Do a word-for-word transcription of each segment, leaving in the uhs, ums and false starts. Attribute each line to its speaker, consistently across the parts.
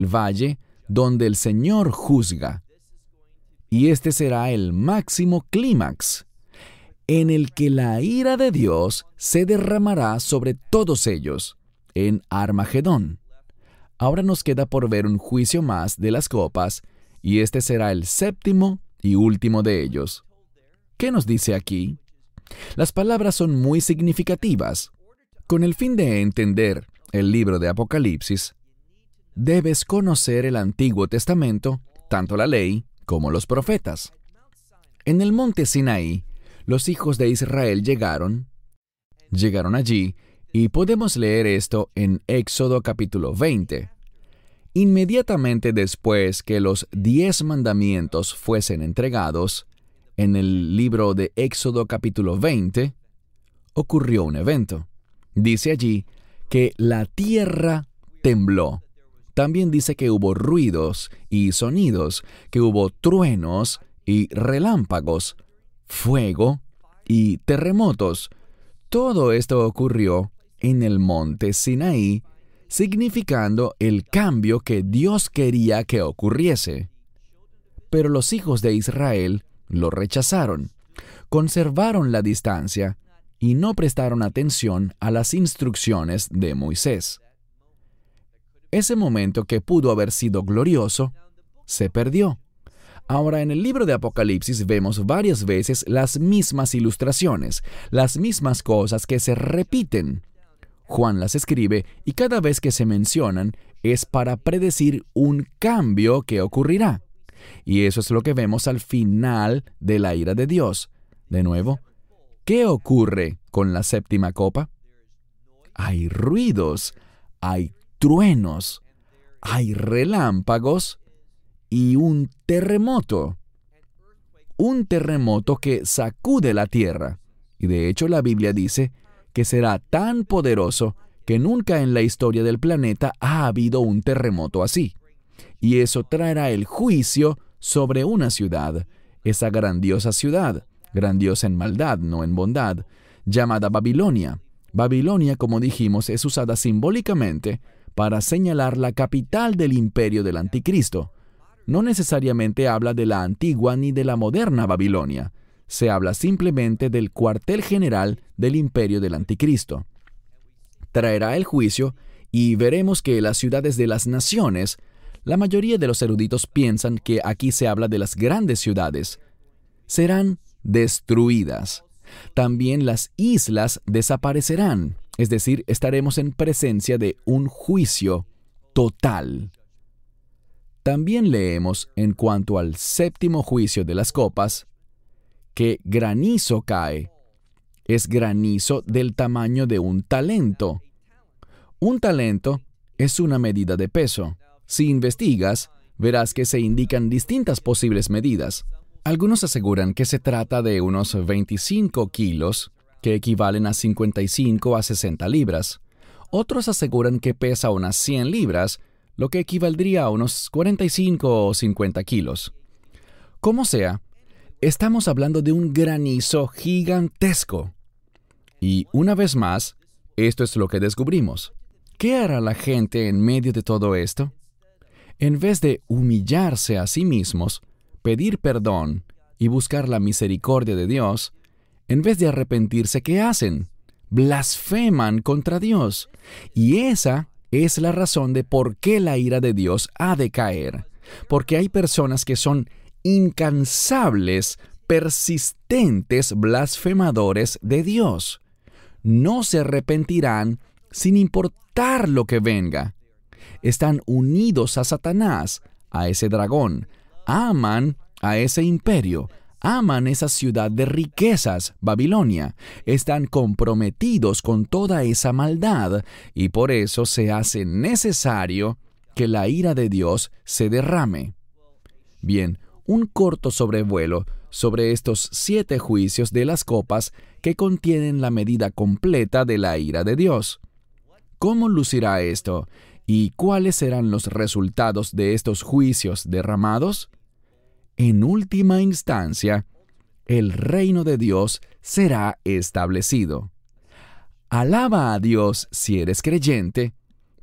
Speaker 1: valle donde el Señor juzga. Y este será el máximo clímax, en el que la ira de Dios se derramará sobre todos ellos, en Armagedón. Ahora nos queda por ver un juicio más de las copas, y este será el séptimo y último de ellos. ¿Qué nos dice aquí? Las palabras son muy significativas. Con el fin de entender el libro de Apocalipsis, debes conocer el Antiguo Testamento, tanto la ley como los profetas. En el monte Sinaí, los hijos de Israel llegaron, llegaron allí, y podemos leer esto en Éxodo capítulo veinte. Inmediatamente después que los diez mandamientos fuesen entregados, en el libro de Éxodo capítulo veinte, ocurrió un evento. Dice allí que la tierra tembló. También dice que hubo ruidos y sonidos, que hubo truenos y relámpagos, fuego y terremotos. Todo esto ocurrió en el monte Sinaí, significando el cambio que Dios quería que ocurriese. Pero los hijos de Israel lo rechazaron, conservaron la distancia y no prestaron atención a las instrucciones de Moisés. Ese momento que pudo haber sido glorioso, se perdió. Ahora, en el libro de Apocalipsis vemos varias veces las mismas ilustraciones, las mismas cosas que se repiten. Juan las escribe y cada vez que se mencionan es para predecir un cambio que ocurrirá. Y eso es lo que vemos al final de la ira de Dios. De nuevo, ¿qué ocurre con la séptima copa? Hay ruidos, hay truenos, hay relámpagos y un terremoto. Un terremoto que sacude la tierra. Y de hecho la Biblia dice que será tan poderoso que nunca en la historia del planeta ha habido un terremoto así. Y eso traerá el juicio sobre una ciudad, esa grandiosa ciudad, grandiosa en maldad, no en bondad, llamada Babilonia. Babilonia, como dijimos, es usada simbólicamente para señalar la capital del imperio del anticristo. No necesariamente habla de la antigua ni de la moderna Babilonia. Se habla simplemente del cuartel general del imperio del anticristo. Traerá el juicio y veremos que las ciudades de las naciones, la mayoría de los eruditos piensan que aquí se habla de las grandes ciudades, serán destruidas. También las islas desaparecerán, es decir, estaremos en presencia de un juicio total. También leemos en cuanto al séptimo juicio de las copas, que granizo cae. Es granizo del tamaño de un talento. Un talento es una medida de peso. Si investigas, verás que se indican distintas posibles medidas. Algunos aseguran que se trata de unos veinticinco kilos, que equivalen a cincuenta y cinco a sesenta libras. Otros aseguran que pesa unas cien libras, lo que equivaldría a unos cuarenta y cinco o cincuenta kilos. Como sea, estamos hablando de un granizo gigantesco. Y una vez más, esto es lo que descubrimos. ¿Qué hará la gente en medio de todo esto? En vez de humillarse a sí mismos, pedir perdón y buscar la misericordia de Dios, en vez de arrepentirse, ¿qué hacen? Blasfeman contra Dios. Y esa es la razón de por qué la ira de Dios ha de caer. Porque hay personas que son incansables, persistentes blasfemadores de Dios. No se arrepentirán sin importar lo que venga. Están unidos a Satanás, a ese dragón. Aman a ese imperio. Aman esa ciudad de riquezas, Babilonia. Están comprometidos con toda esa maldad y por eso se hace necesario que la ira de Dios se derrame. Bien, un corto sobrevuelo sobre estos siete juicios de las copas que contienen la medida completa de la ira de Dios. ¿Cómo lucirá esto? ¿Y cuáles serán los resultados de estos juicios derramados? En última instancia, el reino de Dios será establecido. Alaba a Dios si eres creyente,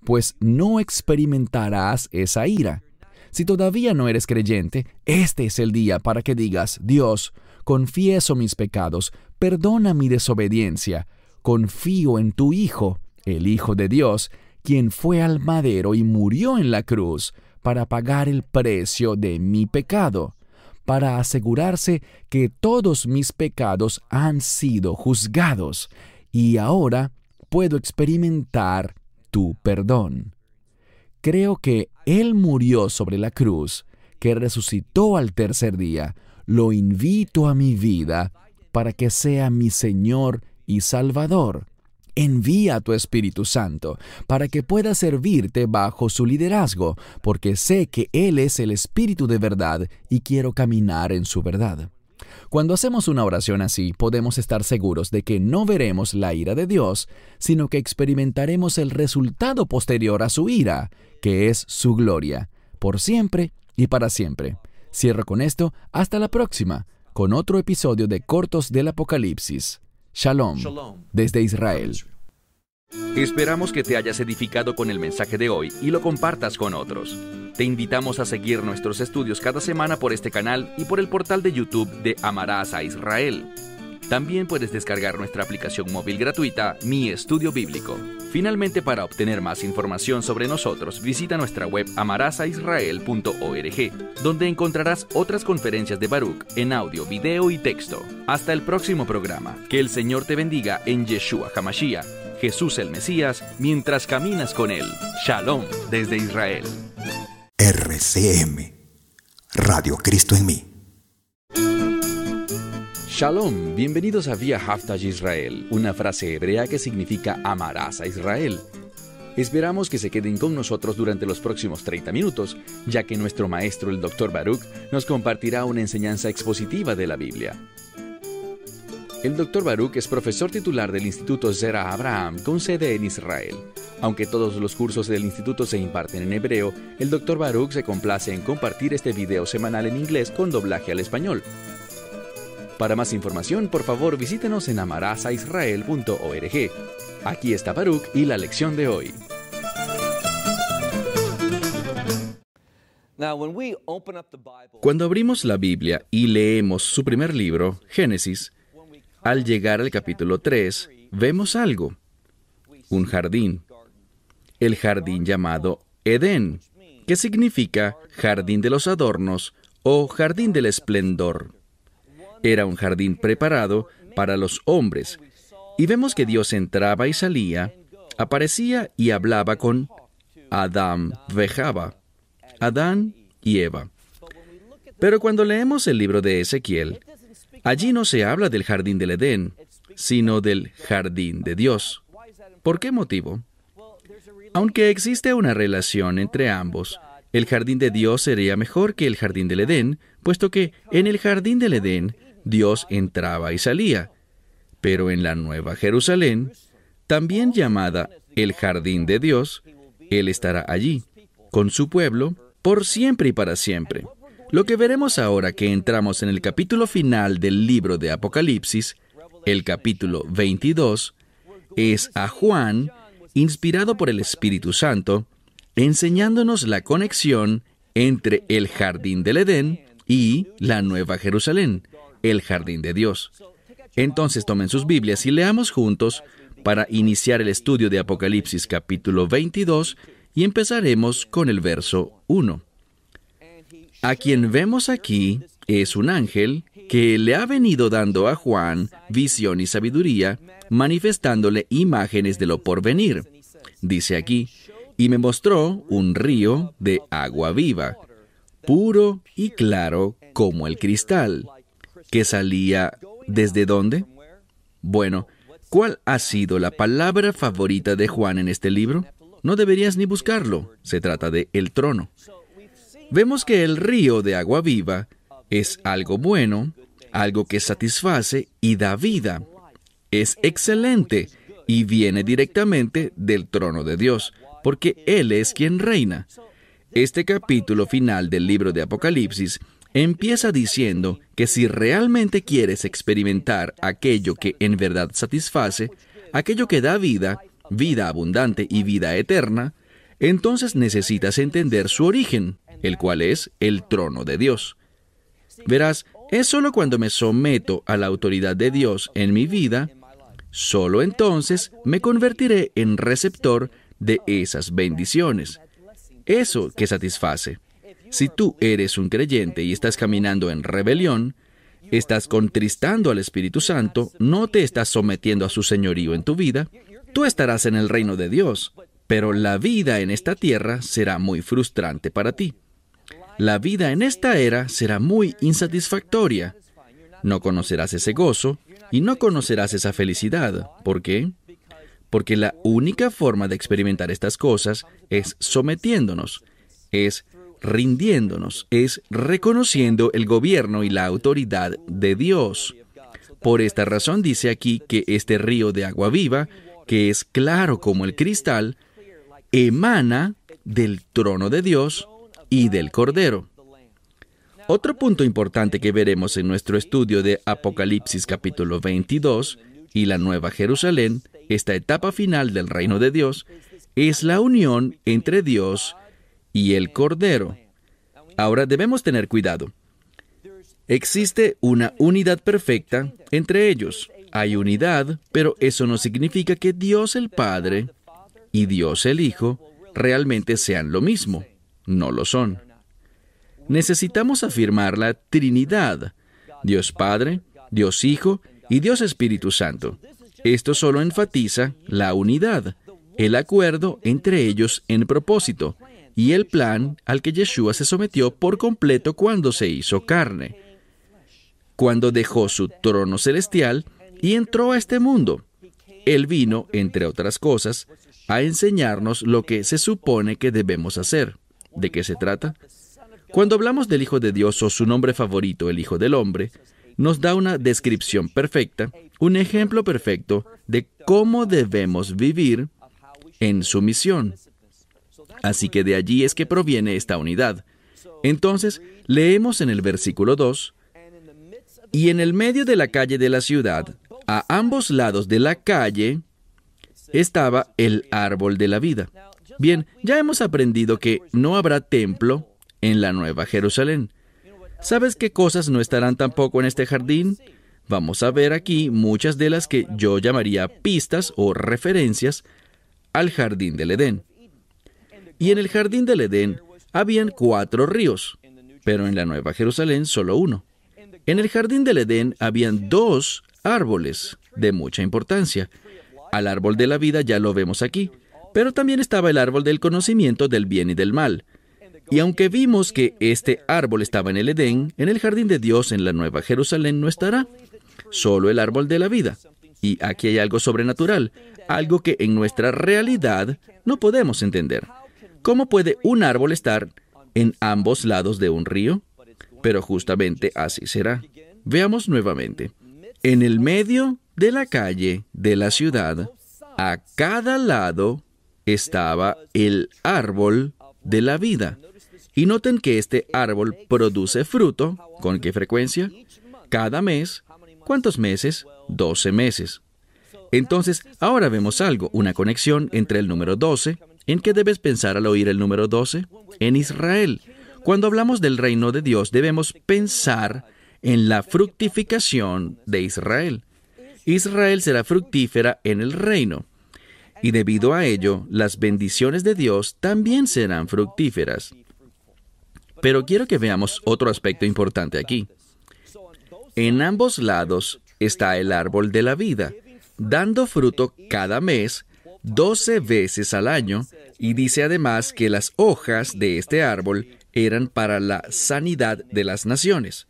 Speaker 1: pues no experimentarás esa ira. Si todavía no eres creyente, este es el día para que digas: Dios, confieso mis pecados, perdona mi desobediencia, confío en tu Hijo, el Hijo de Dios, quien fue al madero y murió en la cruz para pagar el precio de mi pecado, para asegurarse que todos mis pecados han sido juzgados, y ahora puedo experimentar tu perdón. Creo que Él murió sobre la cruz, que resucitó al tercer día. Lo invito a mi vida para que sea mi Señor y Salvador. Envía a tu Espíritu Santo para que pueda servirte bajo su liderazgo, porque sé que Él es el Espíritu de verdad y quiero caminar en su verdad. Cuando hacemos una oración así, podemos estar seguros de que no veremos la ira de Dios, sino que experimentaremos el resultado posterior a su ira, que es su gloria, por siempre y para siempre. Cierro con esto. Hasta la próxima, con otro episodio de Cortos del Apocalipsis. Shalom, desde Israel.
Speaker 2: Esperamos que te hayas edificado con el mensaje de hoy y lo compartas con otros. Te invitamos a seguir nuestros estudios cada semana por este canal y por el portal de YouTube de Amarás a Israel. También puedes descargar nuestra aplicación móvil gratuita, Mi Estudio Bíblico. Finalmente, para obtener más información sobre nosotros, visita nuestra web amarás a israel punto org, donde encontrarás otras conferencias de Baruch en audio, video y texto. Hasta el próximo programa. Que el Señor te bendiga en Yeshua HaMashiach, Jesús el Mesías, mientras caminas con Él. Shalom desde Israel.
Speaker 3: R C M, Radio Cristo en mí.
Speaker 2: Shalom, bienvenidos a Vía Haftaj Israel, una frase hebrea que significa amarás a Israel. Esperamos que se queden con nosotros durante los próximos treinta minutos, ya que nuestro maestro, el doctor Baruch, nos compartirá una enseñanza expositiva de la Biblia. El doctor Baruch es profesor titular del Instituto Zera Abraham, con sede en Israel. Aunque todos los cursos del instituto se imparten en hebreo, el doctor Baruch se complace en compartir este video semanal en inglés con doblaje al español. Para más información, por favor, visítenos en amarás a israel punto org. Aquí está Baruch y la lección de hoy. Cuando abrimos la Biblia y leemos su primer libro, Génesis, al llegar al capítulo tres, vemos algo. Un jardín. El jardín llamado Edén, que significa jardín de los adornos o jardín del esplendor. Era un jardín preparado para los hombres, y vemos que Dios entraba y salía, aparecía y hablaba con Adán vejaba, Adán y Eva. Pero cuando leemos el libro de Ezequiel, allí no se habla del jardín del Edén, sino del jardín de Dios. ¿Por qué motivo? Aunque existe una relación entre ambos, el jardín de Dios sería mejor que el jardín del Edén, puesto que en el jardín del Edén Dios entraba y salía. Pero en la Nueva Jerusalén, también llamada el jardín de Dios, Él estará allí, con su pueblo, por siempre y para siempre. Lo que veremos ahora que entramos en el capítulo final del libro de Apocalipsis, el capítulo veintidós, es a Juan, inspirado por el Espíritu Santo, enseñándonos la conexión entre el jardín del Edén y la Nueva Jerusalén, el jardín de Dios. Entonces tomen sus Biblias y leamos juntos para iniciar el estudio de Apocalipsis capítulo veintidós y empezaremos con el verso uno. A quien vemos aquí es un ángel que le ha venido dando a Juan visión y sabiduría, manifestándole imágenes de lo porvenir. Dice aquí, y me mostró un río de agua viva, puro y claro como el cristal, que salía ¿desde dónde? Bueno, ¿cuál ha sido la palabra favorita de Juan en este libro? No deberías ni buscarlo. Se trata de el trono. Vemos que el río de agua viva es algo bueno, algo que satisface y da vida. Es excelente y viene directamente del trono de Dios, porque Él es quien reina. Este capítulo final del libro de Apocalipsis empieza diciendo que si realmente quieres experimentar aquello que en verdad satisface, aquello que da vida, vida abundante y vida eterna, entonces necesitas entender su origen, el cual es el trono de Dios. Verás, es solo cuando me someto a la autoridad de Dios en mi vida, solo entonces me convertiré en receptor de esas bendiciones. Eso que satisface. Si tú eres un creyente y estás caminando en rebelión, estás contristando al Espíritu Santo, no te estás sometiendo a su señorío en tu vida, tú estarás en el reino de Dios, pero la vida en esta tierra será muy frustrante para ti. La vida en esta era será muy insatisfactoria. No conocerás ese gozo y no conocerás esa felicidad. ¿Por qué? Porque la única forma de experimentar estas cosas es sometiéndonos, es rindiéndonos, es reconociendo el gobierno y la autoridad de Dios. Por esta razón dice aquí que este río de agua viva, que es claro como el cristal, emana del trono de Dios y del Cordero. Otro punto importante que veremos en nuestro estudio de Apocalipsis capítulo veintidós y la Nueva Jerusalén, esta etapa final del reino de Dios, es la unión entre Dios y el Cordero. Ahora debemos tener cuidado. Existe una unidad perfecta entre ellos. Hay unidad, pero eso no significa que Dios el Padre y Dios el Hijo realmente sean lo mismo. No lo son. Necesitamos afirmar la Trinidad, Dios Padre, Dios Hijo y Dios Espíritu Santo. Esto solo enfatiza la unidad, el acuerdo entre ellos en propósito y el plan al que Yeshua se sometió por completo cuando se hizo carne, cuando dejó su trono celestial y entró a este mundo. Él vino, entre otras cosas, a enseñarnos lo que se supone que debemos hacer. ¿De qué se trata? Cuando hablamos del Hijo de Dios o su nombre favorito, el Hijo del Hombre, nos da una descripción perfecta, un ejemplo perfecto de cómo debemos vivir en su misión. Así que de allí es que proviene esta unidad. Entonces, leemos en el versículo dos, y en el medio de la calle de la ciudad, a ambos lados de la calle, estaba el árbol de la vida. Bien, ya hemos aprendido que no habrá templo en la Nueva Jerusalén. ¿Sabes qué cosas no estarán tampoco en este jardín? Vamos a ver aquí muchas de las que yo llamaría pistas o referencias al jardín del Edén. Y en el jardín del Edén habían cuatro ríos, pero en la Nueva Jerusalén solo uno. En el jardín del Edén habían dos árboles de mucha importancia. Al árbol de la vida ya lo vemos aquí, pero también estaba el árbol del conocimiento del bien y del mal. Y aunque vimos que este árbol estaba en el Edén, en el jardín de Dios en la Nueva Jerusalén no estará. Solo el árbol de la vida. Y aquí hay algo sobrenatural, algo que en nuestra realidad no podemos entender. ¿Cómo puede un árbol estar en ambos lados de un río? Pero justamente así será. Veamos nuevamente. En el medio de la calle de la ciudad, a cada lado estaba el árbol de la vida. Y noten que este árbol produce fruto. ¿Con qué frecuencia? Cada mes. ¿Cuántos meses? Doce meses. Entonces, ahora vemos algo, una conexión entre el número doce. ¿En qué debes pensar al oír el número doce? En Israel. Cuando hablamos del reino de Dios, debemos pensar en la fructificación de Israel. Israel será fructífera en el reino. Y debido a ello, las bendiciones de Dios también serán fructíferas. Pero quiero que veamos otro aspecto importante aquí. En ambos lados está el árbol de la vida, dando fruto cada mes, doce veces al año, y dice además que las hojas de este árbol eran para la sanidad de las naciones.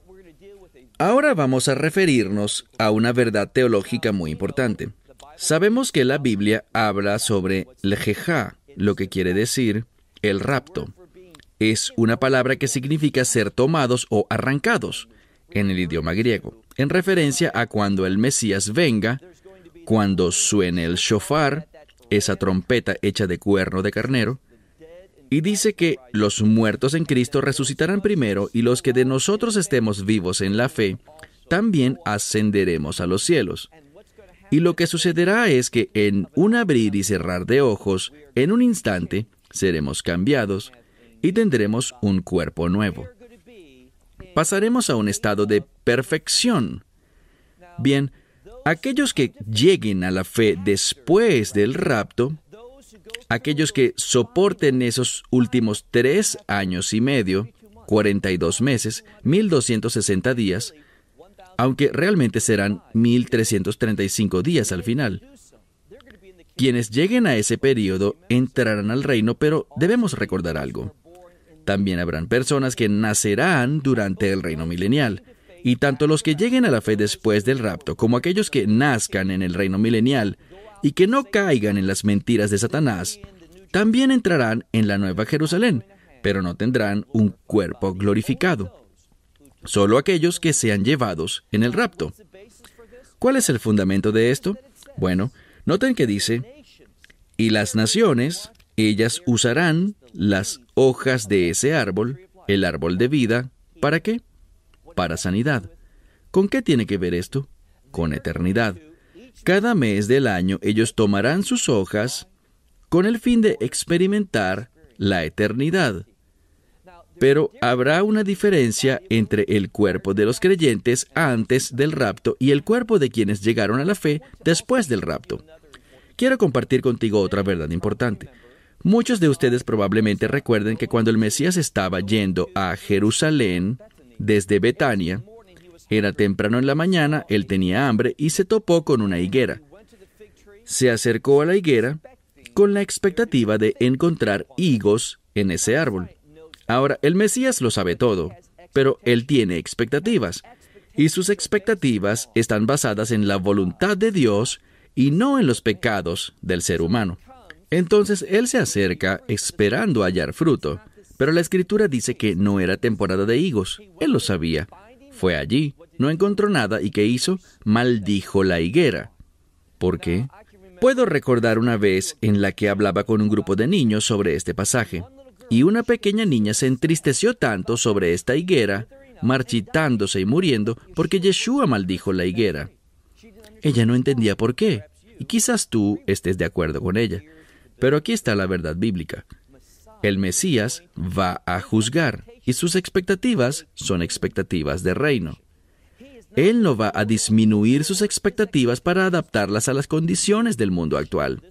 Speaker 2: Ahora vamos a referirnos a una verdad teológica muy importante. Sabemos que la Biblia habla sobre lejejá, lo que quiere decir el rapto. Es una palabra que significa ser tomados o arrancados en el idioma griego, en referencia a cuando el Mesías venga, cuando suene el shofar, esa trompeta hecha de cuerno de carnero, y dice que los muertos en Cristo resucitarán primero y los que de nosotros estemos vivos en la fe, también ascenderemos a los cielos. Y lo que sucederá es que en un abrir y cerrar de ojos, en un instante, seremos cambiados y tendremos un cuerpo nuevo. Pasaremos a un estado de perfección. Bien, aquellos que lleguen a la fe después del rapto, aquellos que soporten esos últimos tres años y medio, cuarenta y dos meses, mil doscientos sesenta días, aunque realmente serán mil trescientos treinta y cinco días al final. Quienes lleguen a ese periodo entrarán al reino, pero debemos recordar algo. También habrán personas que nacerán durante el reino milenial, y tanto los que lleguen a la fe después del rapto como aquellos que nazcan en el reino milenial y que no caigan en las mentiras de Satanás, también entrarán en la Nueva Jerusalén, pero no tendrán un cuerpo glorificado. Solo aquellos que sean llevados en el rapto. ¿Cuál es el fundamento de esto? Bueno, noten que dice, y las naciones, ellas usarán las hojas de ese árbol, el árbol de vida, ¿para qué? Para sanidad. ¿Con qué tiene que ver esto? Con eternidad. Cada mes del año ellos tomarán sus hojas con el fin de experimentar la eternidad. Pero habrá una diferencia entre el cuerpo de los creyentes antes del rapto y el cuerpo de quienes llegaron a la fe después del rapto. Quiero compartir contigo otra verdad importante. Muchos de ustedes probablemente recuerden que cuando el Mesías estaba yendo a Jerusalén desde Betania, era temprano en la mañana, él tenía hambre y se topó con una higuera. Se acercó a la higuera con la expectativa de encontrar higos en ese árbol. Ahora, el Mesías lo sabe todo, pero él tiene expectativas, y sus expectativas están basadas en la voluntad de Dios y no en los pecados del ser humano. Entonces, él se acerca esperando hallar fruto, pero la Escritura dice que no era temporada de higos. Él lo sabía. Fue allí, no encontró nada, y ¿qué hizo? Maldijo la higuera. ¿Por qué? Puedo recordar una vez en la que hablaba con un grupo de niños sobre este pasaje, y una pequeña niña se entristeció tanto sobre esta higuera, marchitándose y muriendo, porque Yeshua maldijo la higuera. Ella no entendía por qué, y quizás tú estés de acuerdo con ella. Pero aquí está la verdad bíblica. El Mesías va a juzgar, y sus expectativas son expectativas de reino. Él no va a disminuir sus expectativas para adaptarlas a las condiciones del mundo actual.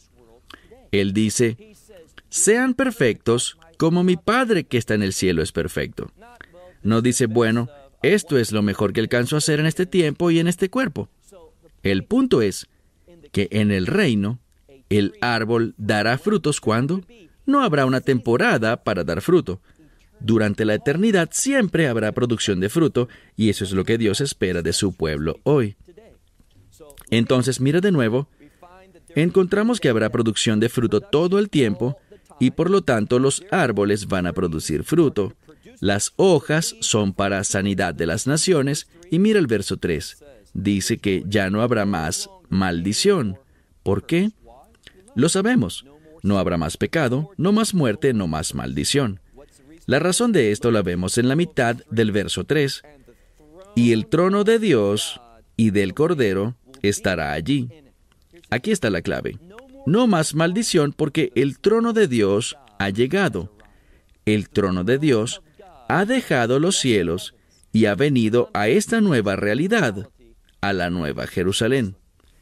Speaker 2: Él dice, sean perfectos como mi Padre que está en el cielo es perfecto. No dice, bueno, esto es lo mejor que alcanzo a hacer en este tiempo y en este cuerpo. El punto es que en el reino, el árbol dará frutos cuando no habrá una temporada para dar fruto. Durante la eternidad siempre habrá producción de fruto, y eso es lo que Dios espera de su pueblo hoy. Entonces, mira de nuevo, encontramos que habrá producción de fruto todo el tiempo, y por lo tanto los árboles van a producir fruto. Las hojas son para sanidad de las naciones, y mira el verso tres. Dice que ya no habrá más maldición. ¿Por qué? Lo sabemos. No habrá más pecado, no más muerte, no más maldición. La razón de esto la vemos en la mitad del verso tres. Y el trono de Dios y del Cordero estará allí. Aquí está la clave. No más maldición porque el trono de Dios ha llegado. El trono de Dios ha dejado los cielos y ha venido a esta nueva realidad, a la Nueva Jerusalén.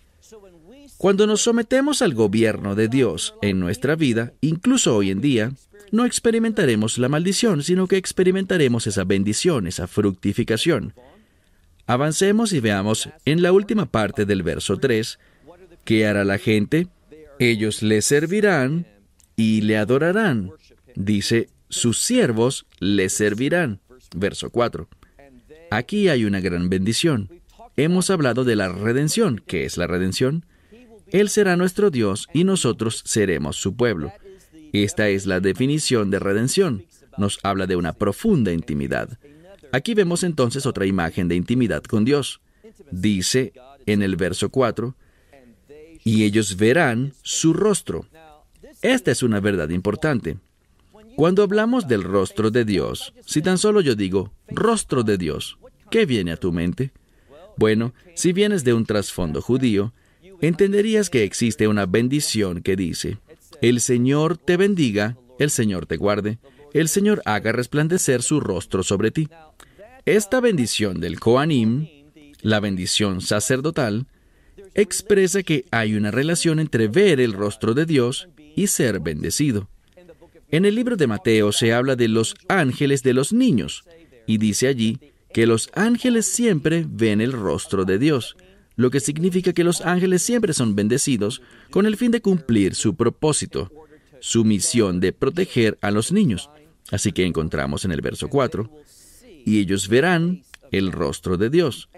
Speaker 2: Cuando nos sometemos al gobierno de Dios en nuestra vida, incluso hoy en día, no experimentaremos la maldición, sino que experimentaremos esa bendición, esa fructificación. Avancemos y veamos en la última parte del verso tres, ¿qué hará la gente? Ellos le servirán y le adorarán. Dice, sus siervos le servirán. Verso cuatro. Aquí hay una gran bendición. Hemos hablado de la redención. ¿Qué es la redención? Él será nuestro Dios y nosotros seremos su pueblo. Esta es la definición de redención. Nos habla de una profunda intimidad. Aquí vemos entonces otra imagen de intimidad con Dios. Dice en el verso cuatro, y ellos verán su rostro. Esta es una verdad importante. Cuando hablamos del rostro de Dios, si tan solo yo digo, rostro de Dios, ¿qué viene a tu mente? Bueno, si vienes de un trasfondo judío, entenderías que existe una bendición que dice, el Señor te bendiga el Señor te guarde, el Señor haga resplandecer su rostro sobre ti. Esta bendición del Kohanim, la bendición sacerdotal, expresa que hay una relación entre ver el rostro de Dios y ser bendecido. En el libro de Mateo se habla de los ángeles de los niños, y dice allí que los ángeles siempre ven el rostro de Dios, lo que significa que los ángeles siempre son bendecidos con el fin de cumplir su propósito, su misión de proteger a los niños. Así que encontramos en el verso cuatro, y ellos verán el rostro de Dios,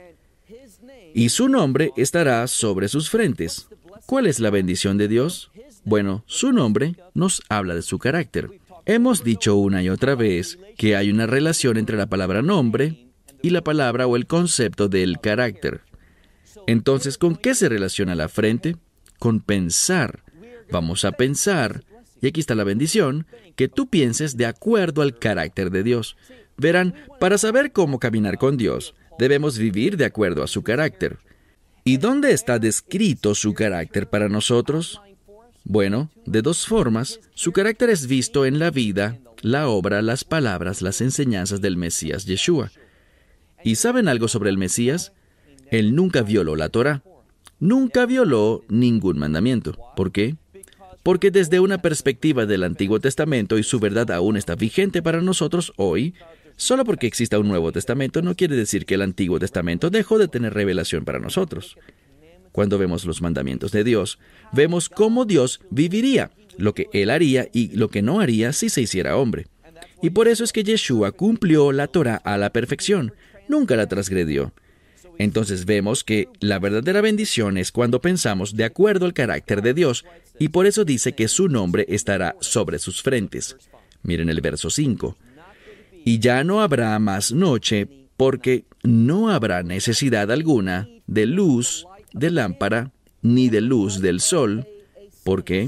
Speaker 2: y su nombre estará sobre sus frentes. ¿Cuál es la bendición de Dios? Bueno, su nombre nos habla de su carácter. Hemos dicho una y otra vez que hay una relación entre la palabra nombre y la palabra o el concepto del carácter. Entonces, ¿con qué se relaciona la frente? Con pensar. Vamos a pensar, y aquí está la bendición, que tú pienses de acuerdo al carácter de Dios. Verán, para saber cómo caminar con Dios, debemos vivir de acuerdo a su carácter. ¿Y dónde está descrito su carácter para nosotros? Bueno, de dos formas. Su carácter es visto en la vida, la obra, las palabras, las enseñanzas del Mesías Yeshua. ¿Y saben algo sobre el Mesías? Él nunca violó la Torá. Nunca violó ningún mandamiento. ¿Por qué? Porque desde una perspectiva del Antiguo Testamento, y su verdad aún está vigente para nosotros hoy, solo porque exista un Nuevo Testamento no quiere decir que el Antiguo Testamento dejó de tener revelación para nosotros. Cuando vemos los mandamientos de Dios, vemos cómo Dios viviría, lo que Él haría y lo que no haría si se hiciera hombre. Y por eso es que Yeshua cumplió la Torá a la perfección, nunca la transgredió. Entonces vemos que la verdadera bendición es cuando pensamos de acuerdo al carácter de Dios, y por eso dice que su nombre estará sobre sus frentes. Miren el verso cinco. Y ya no habrá más noche, porque no habrá necesidad alguna de luz de lámpara, ni de luz del sol. ¿Por qué?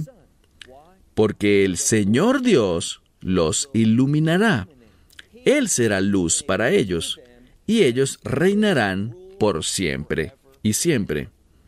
Speaker 2: Porque el Señor Dios los iluminará. Él será luz para ellos, y ellos reinarán por siempre y siempre.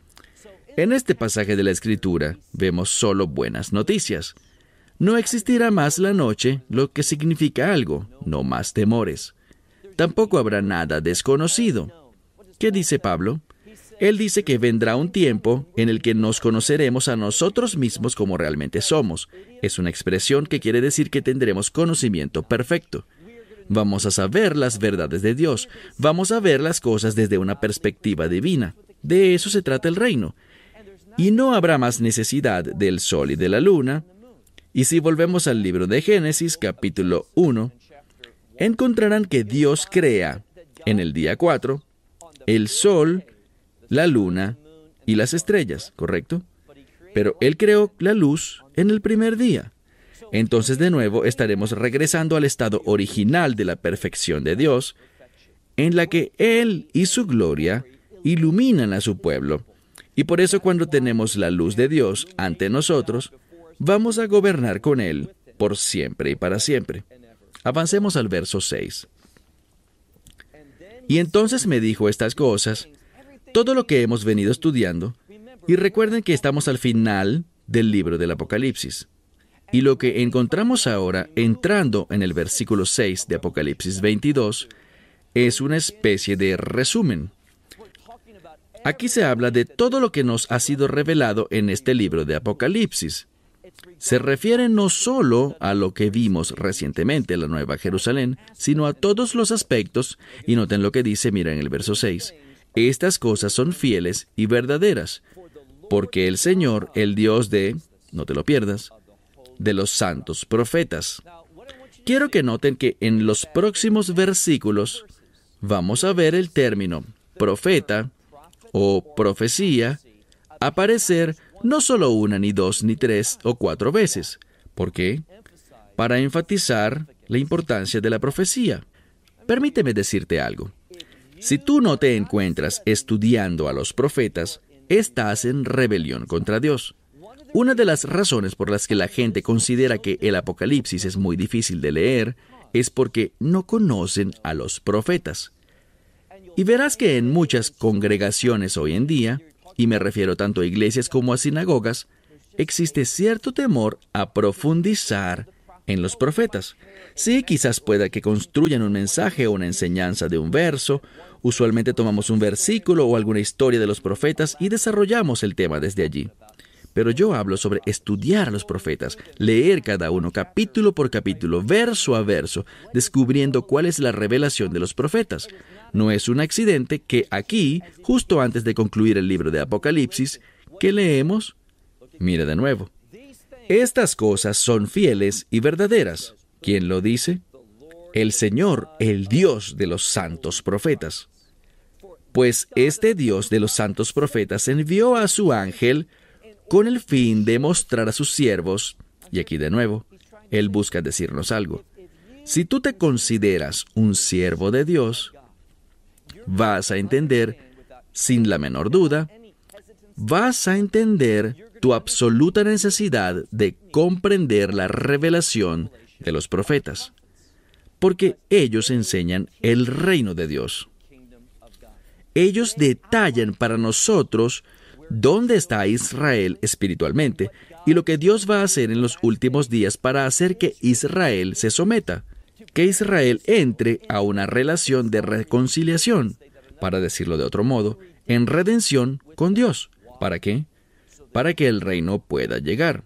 Speaker 2: En este pasaje de la Escritura vemos solo buenas noticias. No existirá más la noche, lo que significa algo, no más temores. Tampoco habrá nada desconocido. ¿Qué dice Pablo? Él dice que vendrá un tiempo en el que nos conoceremos a nosotros mismos como realmente somos. Es una expresión que quiere decir que tendremos conocimiento perfecto. Vamos a saber las verdades de Dios. Vamos a ver las cosas desde una perspectiva divina. De eso se trata el reino. Y no habrá más necesidad del sol y de la luna. Y si volvemos al libro de Génesis, capítulo uno, encontrarán que Dios crea, en el día cuatro, el sol, la luna y las estrellas, ¿correcto? Pero Él creó la luz en el primer día. Entonces, de nuevo, estaremos regresando al estado original de la perfección de Dios, en la que Él y su gloria iluminan a su pueblo. Y por eso, cuando tenemos la luz de Dios ante nosotros, vamos a gobernar con Él por siempre y para siempre. Avancemos al verso seis. Y entonces me dijo estas cosas, todo lo que hemos venido estudiando, y recuerden que estamos al final del libro del Apocalipsis. Y lo que encontramos ahora, entrando en el versículo seis de Apocalipsis veintidós, es una especie de resumen. Aquí se habla de todo lo que nos ha sido revelado en este libro de Apocalipsis. Se refiere no solo a lo que vimos recientemente en la Nueva Jerusalén, sino a todos los aspectos, y noten lo que dice, mira en el verso seis, estas cosas son fieles y verdaderas, porque el Señor, el Dios de, no te lo pierdas, de los santos profetas. Quiero que noten que en los próximos versículos vamos a ver el término profeta o profecía aparecer no solo una, ni dos, ni tres o cuatro veces. ¿Por qué? Para enfatizar la importancia de la profecía. Permíteme decirte algo. Si tú no te encuentras estudiando a los profetas, estás en rebelión contra Dios. Una de las razones por las que la gente considera que el Apocalipsis es muy difícil de leer es porque no conocen a los profetas. Y verás que en muchas congregaciones hoy en día, y me refiero tanto a iglesias como a sinagogas, existe cierto temor a profundizar en los profetas. Sí, quizás pueda que construyan un mensaje o una enseñanza de un verso. Usualmente tomamos un versículo o alguna historia de los profetas y desarrollamos el tema desde allí. Pero yo hablo sobre estudiar a los profetas, leer cada uno capítulo por capítulo, verso a verso, descubriendo cuál es la revelación de los profetas. No es un accidente que aquí, justo antes de concluir el libro de Apocalipsis, que leemos, mira de nuevo, estas cosas son fieles y verdaderas. ¿Quién lo dice? El Señor, el Dios de los santos profetas. Pues este Dios de los santos profetas envió a su ángel con el fin de mostrar a sus siervos, y aquí de nuevo, Él busca decirnos algo. Si tú te consideras un siervo de Dios, vas a entender, sin la menor duda, vas a entender tu absoluta necesidad de comprender la revelación de los profetas, porque ellos enseñan el reino de Dios. Ellos detallan para nosotros dónde está Israel espiritualmente y lo que Dios va a hacer en los últimos días para hacer que Israel se someta, que Israel entre a una relación de reconciliación, para decirlo de otro modo, en redención con Dios. ¿Para qué? Para que el reino pueda llegar.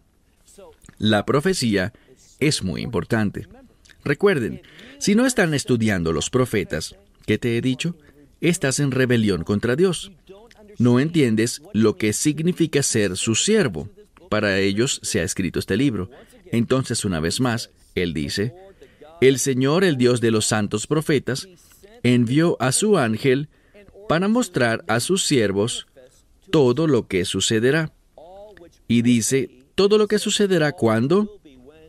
Speaker 2: La profecía es muy importante. Recuerden, si no están estudiando los profetas, ¿qué te he dicho? Estás en rebelión contra Dios. No entiendes lo que significa ser su siervo. Para ellos se ha escrito este libro. Entonces, una vez más, Él dice, el Señor, el Dios de los santos profetas, envió a su ángel para mostrar a sus siervos todo lo que sucederá. Y dice, todo lo que sucederá, ¿cuándo?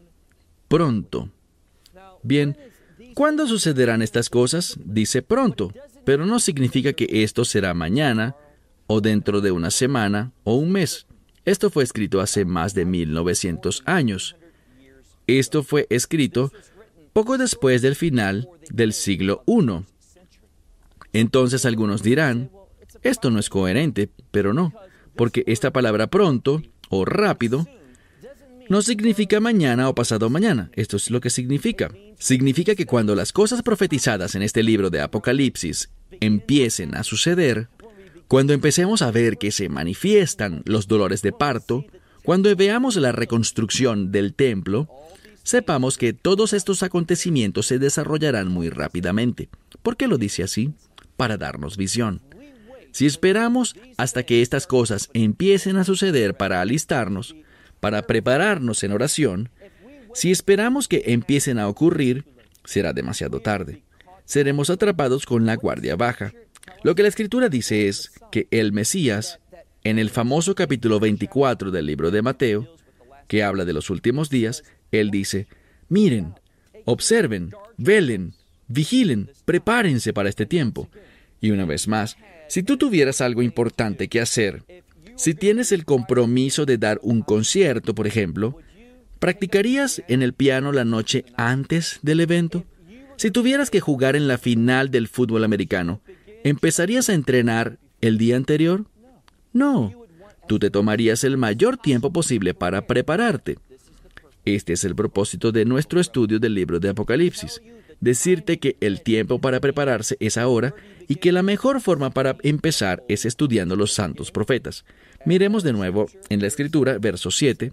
Speaker 2: Pronto. Bien, ¿cuándo sucederán estas cosas? Dice pronto, pero no significa que esto será mañana, o dentro de una semana, o un mes. Esto fue escrito hace más de mil novecientos años. Esto fue escrito poco después del final del siglo primero. Entonces algunos dirán, esto no es coherente, pero no, porque esta palabra pronto o rápido no significa mañana o pasado mañana. Esto es lo que significa. Significa que cuando las cosas profetizadas en este libro de Apocalipsis empiecen a suceder, cuando empecemos a ver que se manifiestan los dolores de parto, cuando veamos la reconstrucción del templo, sepamos que todos estos acontecimientos se desarrollarán muy rápidamente. ¿Por qué lo dice así? Para darnos visión. Si esperamos hasta que estas cosas empiecen a suceder para alistarnos, para prepararnos en oración, si esperamos que empiecen a ocurrir, será demasiado tarde. Seremos atrapados con la guardia baja. Lo que la Escritura dice es que el Mesías, en el famoso capítulo veinticuatro del libro de Mateo, que habla de los últimos días, Él dice, miren, observen, velen, vigilen, prepárense para este tiempo. Y una vez más, si tú tuvieras algo importante que hacer, si tienes el compromiso de dar un concierto, por ejemplo, ¿practicarías en el piano la noche antes del evento? Si tuvieras que jugar en la final del fútbol americano, ¿empezarías a entrenar el día anterior? No. Tú te tomarías el mayor tiempo posible para prepararte. Este es el propósito de nuestro estudio del libro de Apocalipsis. Decirte que el tiempo para prepararse es ahora y que la mejor forma para empezar es estudiando los santos profetas. Miremos de nuevo en la Escritura, verso siete.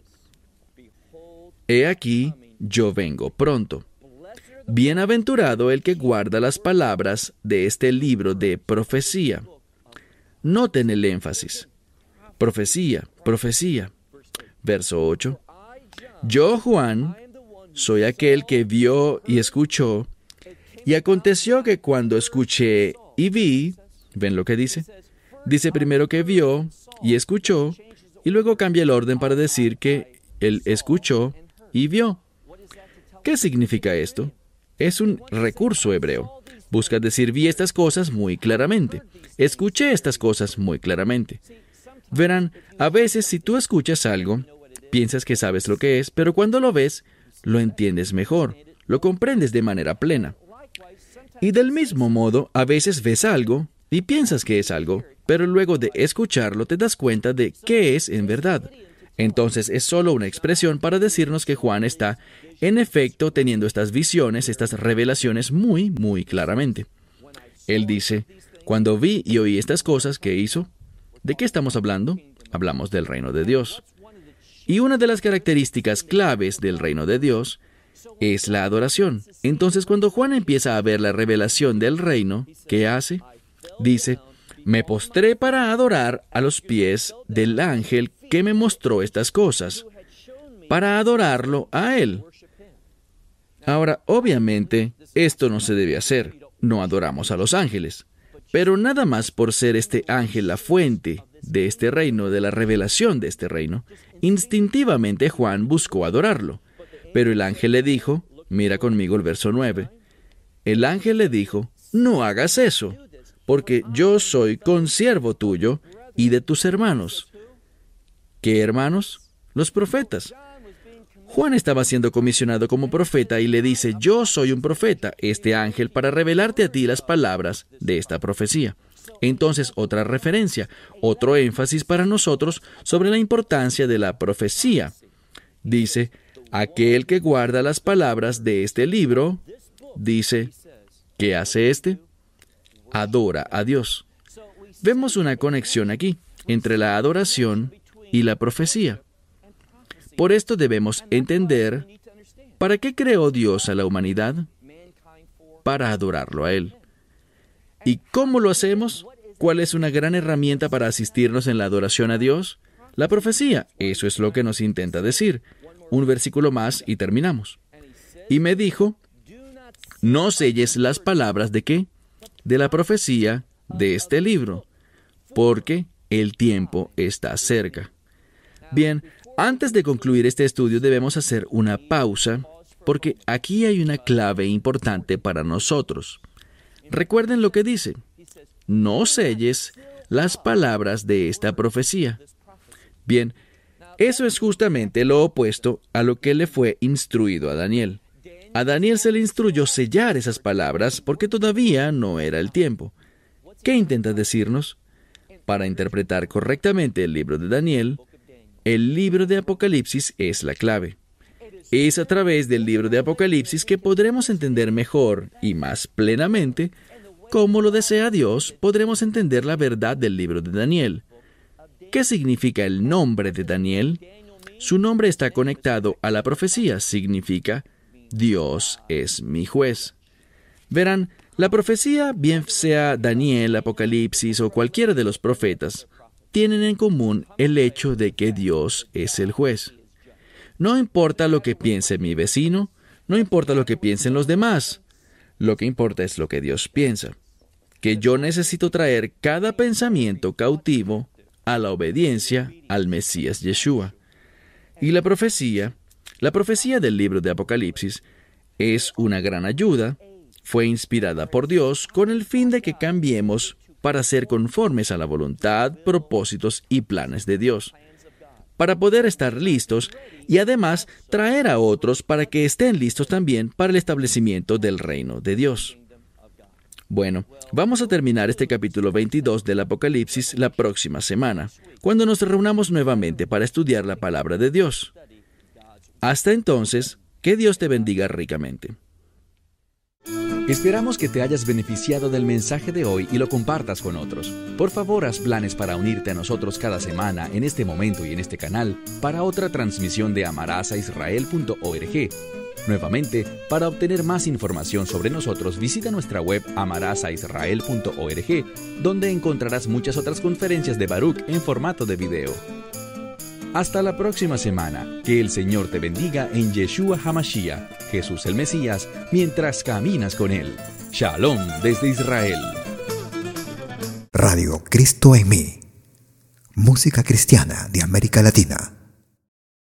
Speaker 2: He aquí, yo vengo pronto. Bienaventurado el que guarda las palabras de este libro de profecía. Noten el énfasis. Profecía, profecía. Verso ocho. Yo, Juan, soy aquel que vio y escuchó, y aconteció que cuando escuché y vi, ¿ven lo que dice? Dice primero que vio y escuchó, y luego cambia el orden para decir que él escuchó y vio. ¿Qué significa esto? Es un recurso hebreo. Busca decir, vi estas cosas muy claramente. Escuché estas cosas muy claramente. Verán, a veces si tú escuchas algo, piensas que sabes lo que es, pero cuando lo ves, lo entiendes mejor, lo comprendes de manera plena. Y del mismo modo, a veces ves algo y piensas que es algo, pero luego de escucharlo te das cuenta de qué es en verdad. Entonces es solo una expresión para decirnos que Juan está, en efecto, teniendo estas visiones, estas revelaciones muy, muy claramente. Él dice, cuando vi y oí estas cosas, ¿qué hizo? ¿De qué estamos hablando? Hablamos del reino de Dios. Y una de las características claves del reino de Dios es la adoración. Entonces, cuando Juan empieza a ver la revelación del reino, ¿qué hace? Dice, me postré para adorar a los pies del ángel que me mostró estas cosas, para adorarlo a él. Ahora, obviamente, esto no se debe hacer. No adoramos a los ángeles. Pero nada más por ser este ángel la fuente de este reino, de la revelación de este reino, instintivamente Juan buscó adorarlo. Pero el ángel le dijo, mira conmigo el verso nueve, el ángel le dijo, no hagas eso, porque yo soy consiervo tuyo y de tus hermanos. ¿Qué hermanos? Los profetas. Juan estaba siendo comisionado como profeta y le dice, yo soy un profeta, este ángel, para revelarte a ti las palabras de esta profecía. Entonces, otra referencia, otro énfasis para nosotros sobre la importancia de la profecía. Dice, aquel que guarda las palabras de este libro, dice, ¿qué hace este? Adora a Dios. Vemos una conexión aquí entre la adoración y la profecía. Por esto debemos entender, ¿para qué creó Dios a la humanidad? Para adorarlo a Él. ¿Y cómo lo hacemos? ¿Cuál es una gran herramienta para asistirnos en la adoración a Dios? La profecía. Eso es lo que nos intenta decir. Un versículo más y terminamos. Y me dijo, no selles las palabras de qué? De la profecía de este libro, porque el tiempo está cerca. Bien, antes de concluir este estudio debemos hacer una pausa, porque aquí hay una clave importante para nosotros. Recuerden lo que dice, no selles las palabras de esta profecía. Bien, eso es justamente lo opuesto a lo que le fue instruido a Daniel. A Daniel se le instruyó sellar esas palabras porque todavía no era el tiempo. ¿Qué intenta decirnos? Para interpretar correctamente el libro de Daniel, el libro de Apocalipsis es la clave. Es a través del libro de Apocalipsis que podremos entender mejor y más plenamente cómo lo desea Dios, podremos entender la verdad del libro de Daniel. ¿Qué significa el nombre de Daniel? Su nombre está conectado a la profecía, significa Dios es mi juez. Verán, la profecía, bien sea Daniel, Apocalipsis o cualquiera de los profetas, tienen en común el hecho de que Dios es el juez. No importa lo que piense mi vecino, no importa lo que piensen los demás, lo que importa es lo que Dios piensa, que yo necesito traer cada pensamiento cautivo a la obediencia al Mesías Yeshua. Y la profecía, la profecía del libro de Apocalipsis, es una gran ayuda, fue inspirada por Dios con el fin de que cambiemos para ser conformes a la voluntad, propósitos y planes de Dios, para poder estar listos y además traer a otros para que estén listos también para el establecimiento del reino de Dios. Bueno, vamos a terminar este capítulo veintidós del Apocalipsis la próxima semana, cuando nos reunamos nuevamente para estudiar la palabra de Dios. Hasta entonces, que Dios te bendiga ricamente.
Speaker 1: Esperamos que te hayas beneficiado del mensaje de hoy y lo compartas con otros. Por favor, haz planes para unirte a nosotros cada semana en este momento y en este canal para otra transmisión de amarás a israel punto org. Nuevamente, para obtener más información sobre nosotros, visita nuestra web amarás a israel punto org, donde encontrarás muchas otras conferencias de Baruch en formato de video. Hasta la próxima semana. Que el Señor te bendiga en Yeshua HaMashiach, Jesús el Mesías, mientras caminas con Él. Shalom desde Israel.
Speaker 3: Radio Cristo en mí. Música cristiana de América Latina.